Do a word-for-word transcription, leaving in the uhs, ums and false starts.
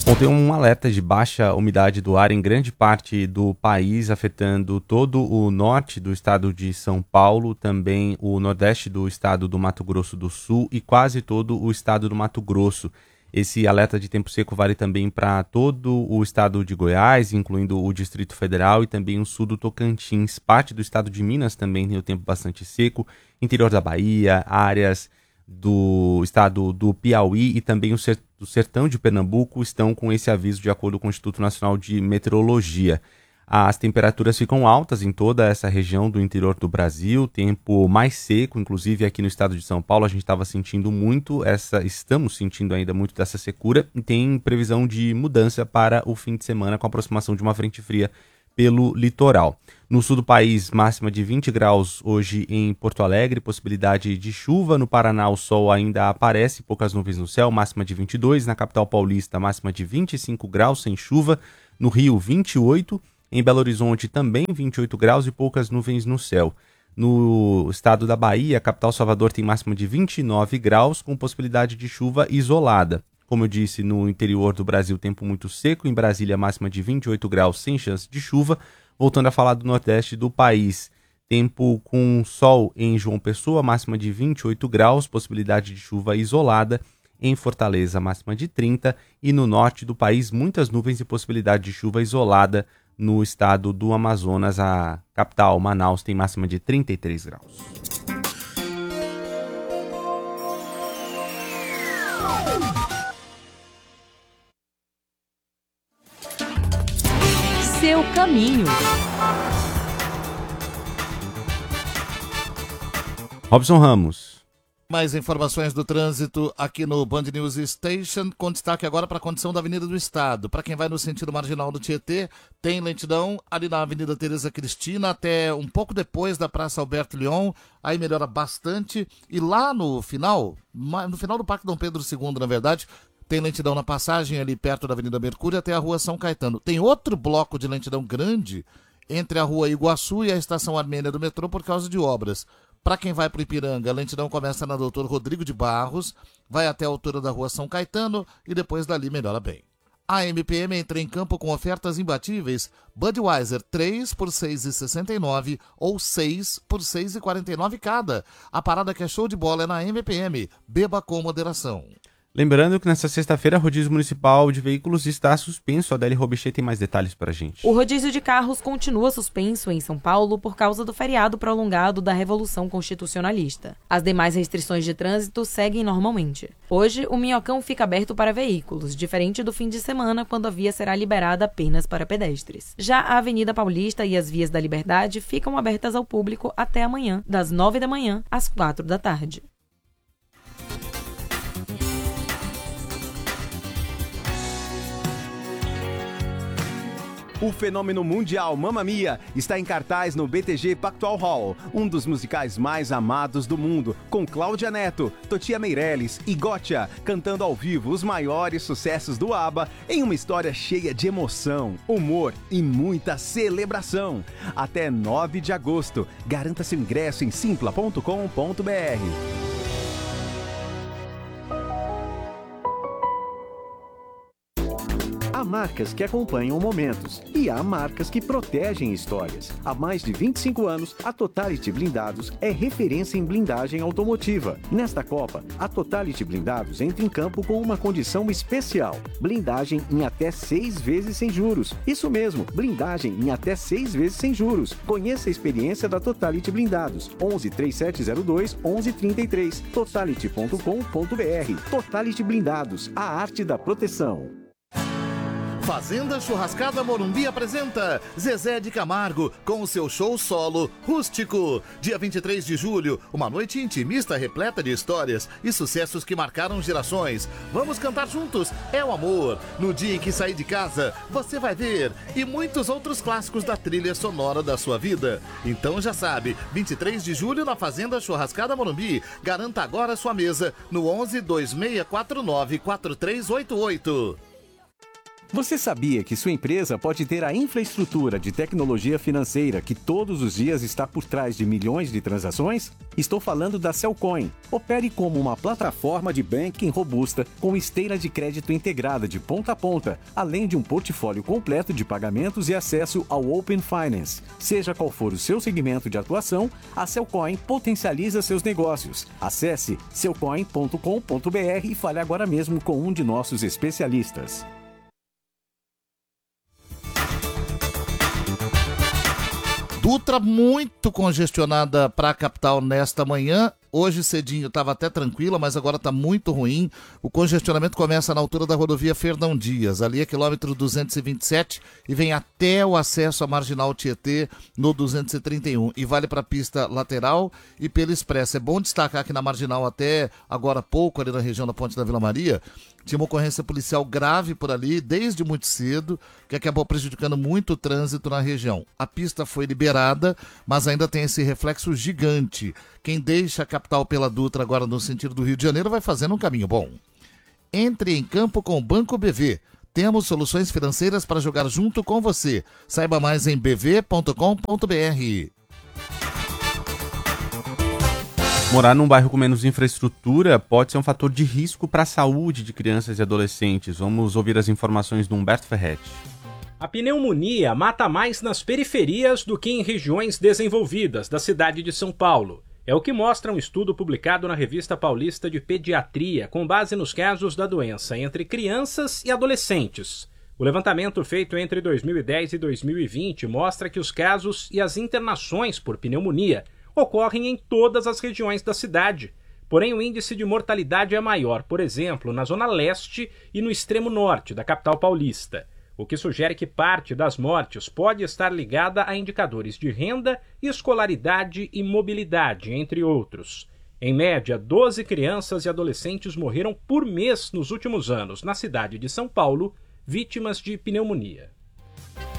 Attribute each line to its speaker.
Speaker 1: Bom, tem um alerta de baixa umidade do ar em grande parte do país, afetando todo o norte do estado de São Paulo, também o nordeste do estado do Mato Grosso do Sul e quase todo o estado do Mato Grosso. Esse alerta de tempo seco vale também para todo o estado de Goiás, incluindo o Distrito Federal e também o sul do Tocantins. Parte do estado de Minas também tem o tempo bastante seco, interior da Bahia, áreas do estado do Piauí e também o sertão de Pernambuco estão com esse aviso de acordo com o Instituto Nacional de Meteorologia. As temperaturas ficam altas em toda essa região do interior do Brasil, tempo mais seco, inclusive aqui no estado de São Paulo a gente estava sentindo muito essa, estamos sentindo ainda muito dessa secura e tem previsão de mudança para o fim de semana com a aproximação de uma frente fria pelo litoral. No sul do país, máxima de vinte graus hoje em Porto Alegre, possibilidade de chuva. No Paraná, o sol ainda aparece, poucas nuvens no céu, máxima de vinte e dois. Na capital paulista, máxima de vinte e cinco graus, sem chuva. No Rio, vinte e oito. Em Belo Horizonte, também vinte e oito graus e poucas nuvens no céu. No estado da Bahia, a capital Salvador tem máxima de vinte e nove graus, com possibilidade de chuva isolada. Como eu disse, no interior do Brasil, tempo muito seco. Em Brasília, máxima de vinte e oito graus, sem chance de chuva. Voltando a falar do nordeste do país, tempo com sol em João Pessoa, máxima de vinte e oito graus, possibilidade de chuva isolada. Em Fortaleza, máxima de trinta. E no norte do país, muitas nuvens e possibilidade de chuva isolada. No estado do Amazonas, a capital, Manaus, tem máxima de trinta e três graus.
Speaker 2: Seu caminho.
Speaker 1: Robson Ramos.
Speaker 3: Mais informações do trânsito aqui no Band News Station, com destaque agora para a condição da Avenida do Estado. Para quem vai no sentido marginal do Tietê, tem lentidão ali na Avenida Tereza Cristina, até um pouco depois da Praça Alberto Leon, aí melhora bastante. E lá no final, no final do Parque Dom Pedro segundo, na verdade, tem lentidão na passagem ali perto da Avenida Mercúrio até a Rua São Caetano. Tem outro bloco de lentidão grande entre a Rua Iguaçu e a Estação Armênia do metrô por causa de obras. Para quem vai para o Ipiranga, a lentidão começa na doutor Rodrigo de Barros, vai até a altura da Rua São Caetano e depois dali melhora bem. A M P M entra em campo com ofertas imbatíveis. Budweiser três por seis reais e sessenta e nove centavos ou seis por seis reais e quarenta e nove centavos cada. A parada que é show de bola é na M P M. Beba com moderação.
Speaker 1: Lembrando que nesta sexta-feira, o rodízio municipal de veículos está suspenso. A Adélia Robichet tem mais detalhes para a gente.
Speaker 2: O rodízio de carros continua suspenso em São Paulo por causa do feriado prolongado da Revolução Constitucionalista. As demais restrições de trânsito seguem normalmente. Hoje, o Minhocão fica aberto para veículos, diferente do fim de semana, quando a via será liberada apenas para pedestres. Já a Avenida Paulista e as vias da Liberdade ficam abertas ao público até amanhã, das nove da manhã às quatro da tarde.
Speaker 4: O fenômeno mundial Mamma Mia está em cartaz no B T G Pactual Hall, um dos musicais mais amados do mundo, com Cláudia Neto, Totia Meirelles e Gotcha cantando ao vivo os maiores sucessos do ABBA em uma história cheia de emoção, humor e muita celebração. Até nove de agosto. Garanta seu ingresso em simpla ponto com ponto b r.
Speaker 5: Há marcas que acompanham momentos e há marcas que protegem histórias. Há mais de vinte e cinco anos, a Totality Blindados é referência em blindagem automotiva. Nesta Copa, a Totality Blindados entra em campo com uma condição especial: blindagem em até seis vezes sem juros. Isso mesmo, blindagem em até seis vezes sem juros. Conheça a experiência da Totality Blindados. onze, trinta e sete zero dois, onze trinta e três. totality ponto com ponto b r. Totality Blindados, a arte da proteção.
Speaker 3: Fazenda Churrascada Morumbi apresenta Zezé de Camargo com o seu show solo Rústico. Dia vinte e três de julho, uma noite intimista repleta de histórias e sucessos que marcaram gerações. Vamos cantar juntos, é o amor. No dia em que sair de casa, você vai ver. E muitos outros clássicos da trilha sonora da sua vida. Então já sabe, vinte e três de julho na Fazenda Churrascada Morumbi. Garanta agora sua mesa no onze, dois seis quatro nove, quatro três oito oito.
Speaker 5: Você sabia que sua empresa pode ter a infraestrutura de tecnologia financeira que todos os dias está por trás de milhões de transações? Estou falando da Cellcoin. Opere como uma plataforma de banking robusta com esteira de crédito integrada de ponta a ponta, além de um portfólio completo de pagamentos e acesso ao Open Finance. Seja qual for o seu segmento de atuação, a Cellcoin potencializa seus negócios. Acesse cellcoin ponto com ponto br e fale agora mesmo com um de nossos especialistas.
Speaker 3: Dutra muito congestionada para a capital nesta manhã. Hoje cedinho estava até tranquila, mas agora está muito ruim. O congestionamento começa na altura da rodovia Fernão Dias, ali é quilômetro duzentos e vinte e sete e vem até o acesso à Marginal Tietê no duzentos e trinta e um. E vale para a pista lateral e pela expressa. É bom destacar que na Marginal até agora há pouco, ali na região da Ponte da Vila Maria, tinha uma ocorrência policial grave por ali, desde muito cedo, que acabou prejudicando muito o trânsito na região. A pista foi liberada, mas ainda tem esse reflexo gigante. Quem deixa a capital pela Dutra agora no sentido do Rio de Janeiro vai fazendo um caminho bom. Entre em campo com o Banco B V. Temos soluções financeiras para jogar junto com você. Saiba mais em b v ponto com ponto b r.
Speaker 1: Morar num bairro com menos infraestrutura pode ser um fator de risco para a saúde de crianças e adolescentes. Vamos ouvir as informações do Humberto Ferretti.
Speaker 6: A pneumonia mata mais nas periferias do que em regiões desenvolvidas da cidade de São Paulo. É o que mostra um estudo publicado na Revista Paulista de Pediatria, com base nos casos da doença entre crianças e adolescentes. O levantamento feito entre dois mil e dez e dois mil e vinte mostra que os casos e as internações por pneumonia ocorrem em todas as regiões da cidade. Porém, o índice de mortalidade é maior, por exemplo, na zona leste e no extremo norte da capital paulista, o que sugere que parte das mortes pode estar ligada a indicadores de renda, escolaridade e mobilidade, entre outros. Em média, doze crianças e adolescentes morreram por mês nos últimos anos na cidade de São Paulo, vítimas de pneumonia.